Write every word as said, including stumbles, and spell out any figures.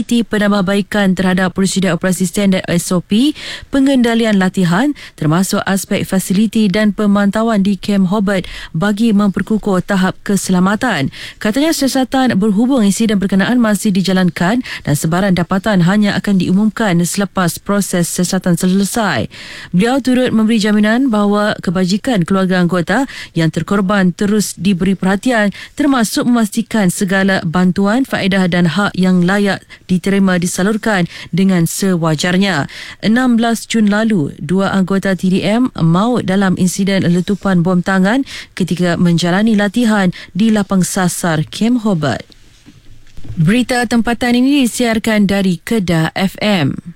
fasiliti penambahbaikan terhadap prosedur operasi standard S O P, pengendalian latihan termasuk aspek fasiliti dan pemantauan di Kem Hobart bagi memperkukuh tahap keselamatan. Katanya siasatan berhubung insiden berkenaan masih dijalankan dan sebaran dapatan hanya akan diumumkan selepas proses siasatan selesai. Beliau turut memberi jaminan bahawa kebajikan keluarga anggota yang terkorban terus diberi perhatian, termasuk memastikan segala bantuan, faedah dan hak yang layak diterima disalurkan dengan sewajarnya. enam belas Jun lalu, dua anggota T D M maut dalam insiden letupan bom tangan ketika menjalani latihan di lapang sasar Kem Hobart. Berita tempatan ini disiarkan dari Kedah F M.